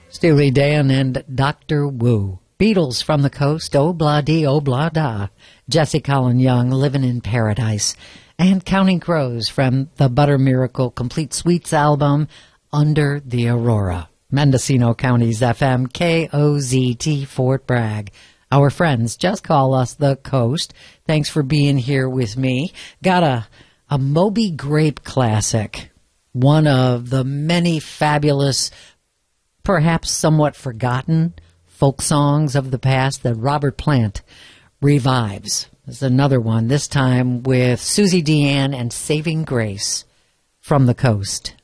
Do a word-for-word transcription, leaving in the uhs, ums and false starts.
Steely Dan and Doctor Wu. Beatles from the Coast, Obla Di Obla Da. Jesse Colin Young, Living in Paradise. And Counting Crows from the Butter Miracle Complete Suites album, Under the Aurora. Mendocino County's F M, K O Z T, Fort Bragg. Our friends, just call us the Coast. Thanks for being here with me. Got a, a Moby Grape classic. One of the many fabulous, perhaps somewhat forgotten folk songs of the past that Robert Plant revives. There's another one, this time with Susie Deanne and Saving Grace from the Coast.